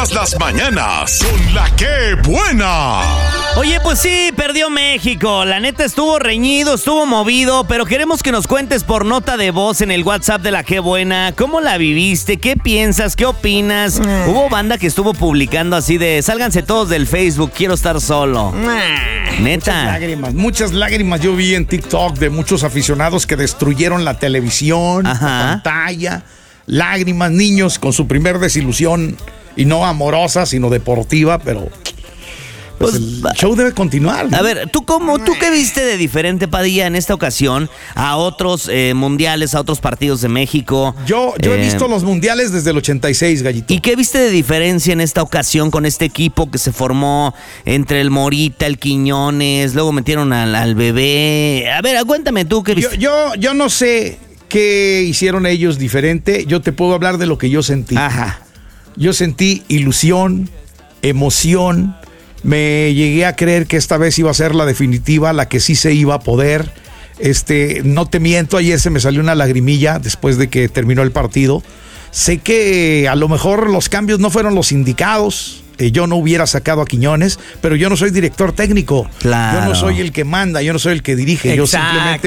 todas las mañanas con La Qué Buena. Oye, pues sí, perdió México. La neta estuvo reñido, estuvo movido, pero queremos que nos cuentes por nota de voz en el WhatsApp de La Qué Buena. ¿Cómo la viviste? ¿Qué piensas? ¿Qué opinas? Hubo banda que estuvo publicando así de sálganse todos del Facebook, quiero estar solo. Neta. Muchas lágrimas yo vi en TikTok de muchos aficionados que destruyeron la televisión, la pantalla. Lágrimas, niños con su primer desilusión, y no amorosa, sino deportiva, pero pues el show debe continuar, ¿no? A ver, ¿tú qué viste de diferente, Padilla, en esta ocasión a otros mundiales, a otros partidos de México? Yo he visto los mundiales desde el 86, Gallito. ¿Y qué viste de diferencia en esta ocasión con este equipo que se formó entre el Morita, el Quiñones, luego metieron al Bebé? A ver, cuéntame tú qué viste. Yo no sé qué hicieron ellos diferente. Yo te puedo hablar de lo que yo sentí. Ajá. Yo sentí ilusión, emoción. Me llegué a creer que esta vez iba a ser la definitiva, la que sí se iba a poder. No te miento, ayer se me salió una lagrimilla después de que terminó el partido. Sé que a lo mejor los cambios no fueron los indicados. Yo no hubiera sacado a Quiñones, pero yo no soy director técnico. Claro. Yo no soy el que manda, yo no soy el que dirige. Exacto. Yo simplemente